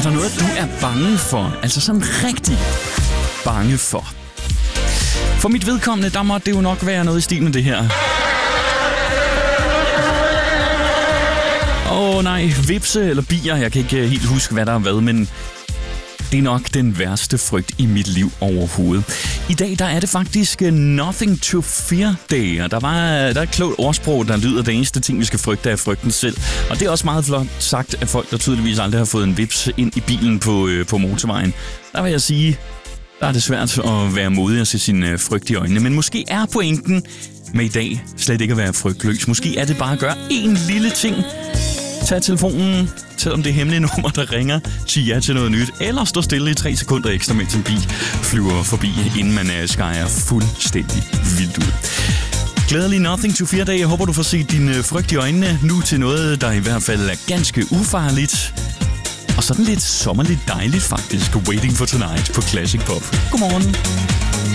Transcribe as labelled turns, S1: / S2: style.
S1: Er der noget, du er bange for? Altså sådan rigtig bange for? For mit vedkommende, der må det jo nok være noget i stil med det her. Nej, vipse eller bier, jeg kan ikke helt huske, hvad der er hvad, men det er nok den værste frygt i mit liv overhovedet. I dag, der er det faktisk Nothing to Fear Day, og der er et klogt ordsprog, der lyder, det eneste ting, vi skal frygte, er frygten selv. Og det er også meget flot sagt af folk, der tydeligvis aldrig har fået en vips ind i bilen på motorvejen. Der vil jeg sige, der er det svært at være modig og se sin frygt i øjnene, men måske er pointen med i dag slet ikke at være frygtløs. Måske er det bare at gøre én lille ting. Tag telefonen, selvom det er hemmelige nummer, der ringer, sig ja til noget nyt, eller stå stille i 3 sekunder ekstra, mens en bil flyver forbi, inden man skærer fuldstændig vildt ud. Glædelig Nothing to Fear Day. Jeg håber, du får set din frygt i øjnene nu til noget, der i hvert fald er ganske ufarligt. Og sådan lidt sommerligt dejligt faktisk. Waiting for Tonight på Classic Pop. Godmorgen.